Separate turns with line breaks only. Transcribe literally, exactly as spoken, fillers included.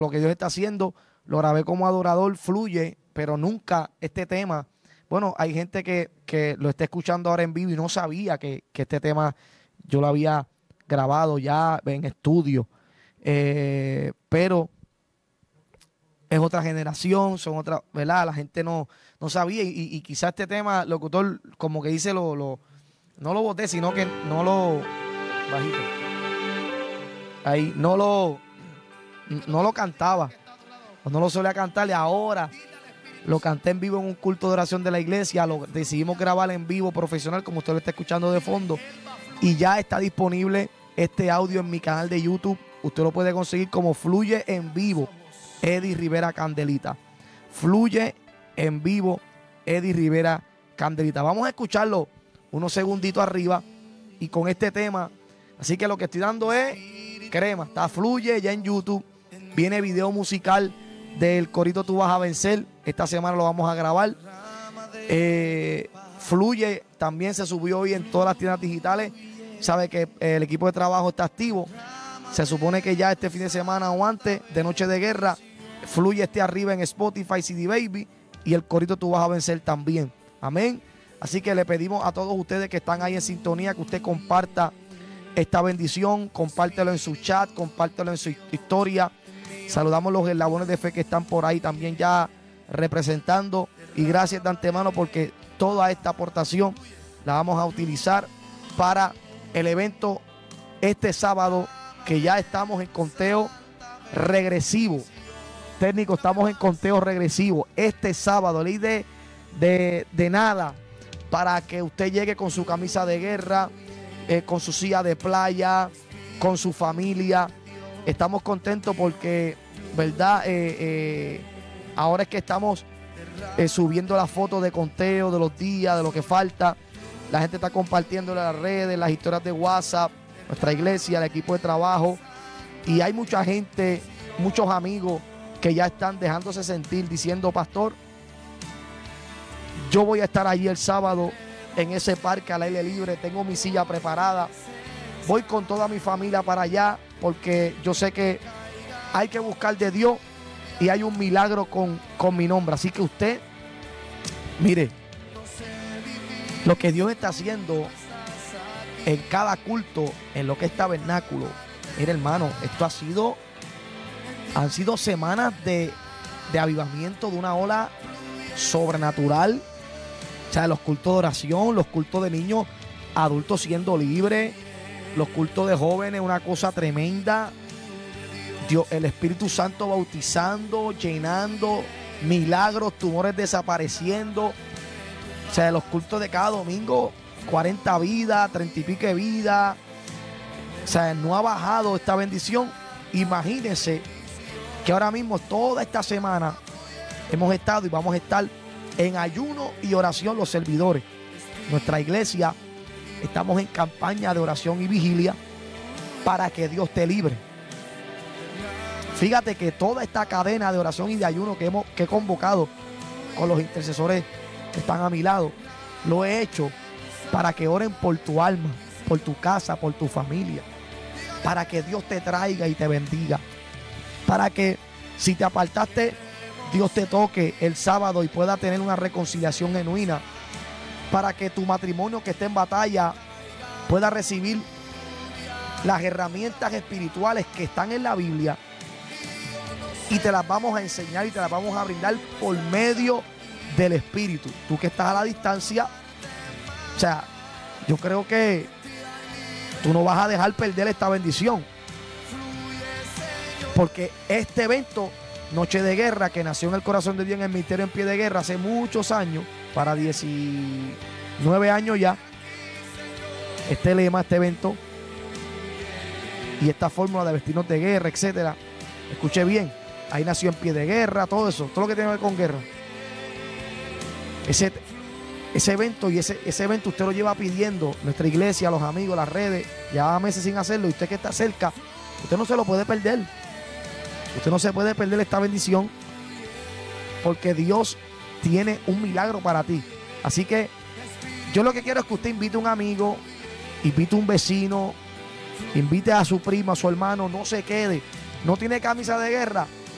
lo que Dios está haciendo. Lo grabé como adorador, fluye, pero nunca este tema. Bueno, hay gente que, que lo está escuchando ahora en vivo y no sabía que, que este tema yo lo había grabado ya en estudio. Eh, pero es otra generación, son otra, ¿verdad? La gente no, no sabía y, y, y quizás este tema, locutor, como que dice, lo, lo, no lo boté, sino que no lo, bajito, ahí, no lo, no lo cantaba, no lo solía cantar y ahora lo canté en vivo en un culto de oración de la iglesia, lo decidimos grabar en vivo profesional, como usted lo está escuchando de fondo, y ya está disponible este audio en mi canal de YouTube. Usted lo puede conseguir como Fluye en Vivo, Eddie Rivera Candelita. Fluye en Vivo, Eddie Rivera Candelita. Vamos a escucharlo unos segunditos arriba y con este tema. Así que lo que estoy dando es crema. Está Fluye ya en YouTube. Viene video musical del corito Tú Vas a Vencer. Esta semana lo vamos a grabar. Eh, Fluye también se subió hoy en todas las tiendas digitales. Sabe que el equipo de trabajo está activo. Se supone que ya este fin de semana o antes de Noche de Guerra, Fluye esté arriba en Spotify, C D Baby, y el corito Tú Vas a Vencer también. Amén. Así que le pedimos a todos ustedes que están ahí en sintonía que usted comparta esta bendición, compártelo en su chat, compártelo en su historia. Saludamos los eslabones de fe que están por ahí también ya representando, y gracias de antemano porque toda esta aportación la vamos a utilizar para el evento este sábado, que ya estamos en conteo regresivo. Técnico, estamos en conteo regresivo. Este sábado, ley de, de, de nada, para que usted llegue con su camisa de guerra, eh, con su silla de playa, con su familia. Estamos contentos porque, ¿verdad? Eh, eh, ahora es que estamos eh, subiendo las fotos de conteo de los días, de lo que falta. La gente está compartiendo en las redes, las historias de WhatsApp, nuestra iglesia, el equipo de trabajo. Y hay mucha gente, muchos amigos que ya están dejándose sentir diciendo: pastor, yo voy a estar allí el sábado en ese parque al aire libre, tengo mi silla preparada, voy con toda mi familia para allá porque yo sé que hay que buscar de Dios y hay un milagro con, con mi nombre. Así que usted, mire, lo que Dios está haciendo en cada culto, en lo que es tabernáculo. Mire, hermano, esto ha sido, han sido semanas de, de avivamiento, de una ola sobrenatural. O sea, los cultos de oración, los cultos de niños, adultos siendo libres, los cultos de jóvenes, una cosa tremenda. Dios, el Espíritu Santo bautizando, llenando, milagros, tumores desapareciendo. O sea, los cultos de cada domingo, cuarenta vidas, treinta y pico de vidas. O sea, no ha bajado esta bendición. Imagínense que ahora mismo, toda esta semana, hemos estado y vamos a estar en ayuno y oración los servidores. Nuestra iglesia, estamos en campaña de oración y vigilia para que Dios te libre. Fíjate que toda esta cadena de oración y de ayuno que, hemos, que he convocado con los intercesores que están a mi lado, lo he hecho para que oren por tu alma, por tu casa, por tu familia, para que Dios te traiga y te bendiga, para que si te apartaste, Dios te toque el sábado y pueda tener una reconciliación genuina, para que tu matrimonio que esté en batalla pueda recibir las herramientas espirituales que están en la Biblia, y te las vamos a enseñar y te las vamos a brindar por medio del Espíritu. Tú que estás a la distancia, o sea, yo creo que tú no vas a dejar perder esta bendición, porque este evento, Noche de Guerra, que nació en el corazón de Dios en el Ministerio en Pie de Guerra hace muchos años, para diecinueve años ya, este lema, este evento y esta fórmula de vestirnos de guerra, etcétera. Escuche bien, ahí nació en Pie de Guerra, todo eso, todo lo que tiene que ver con guerra. Ese, ese evento y ese, ese evento usted lo lleva pidiendo, nuestra iglesia, los amigos, las redes, lleva meses sin hacerlo, y usted que está cerca, usted no se lo puede perder. Usted no se puede perder esta bendición, porque Dios tiene un milagro para ti. Así que yo lo que quiero es que usted invite a un amigo, invite a un vecino, invite a su primo, a su hermano, no se quede. No tiene camisa de guerra,